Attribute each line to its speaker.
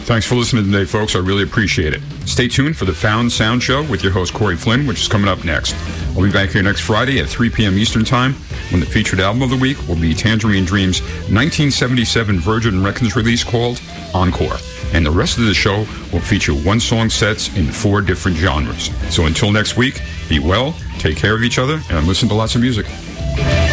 Speaker 1: Thanks for listening today, folks. I really appreciate it. Stay tuned for the Found Sound Show with your host, Corey Flynn, which is coming up next. I'll be back here next Friday at 3 p.m. Eastern Time when the featured album of the week will be Tangerine Dream's 1977 Virgin Records release called Encore. And the rest of the show will feature one-song sets in 4 different genres. So until next week, be well, take care of each other, and listen to lots of music.